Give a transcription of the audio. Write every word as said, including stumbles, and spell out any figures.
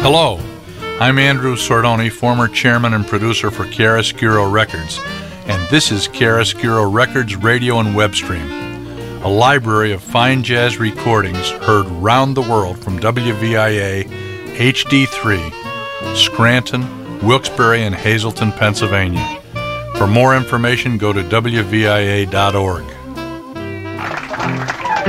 Hello, I'm Andrew Sordoni, former chairman and producer for Chiaroscuro Records, and this is Chiaroscuro Records Radio and Web Stream, a library of fine jazz recordings heard round the world from W V I A H D three, Scranton, Wilkes-Barre, and Hazleton, Pennsylvania. For more information, go to W V I A dot org.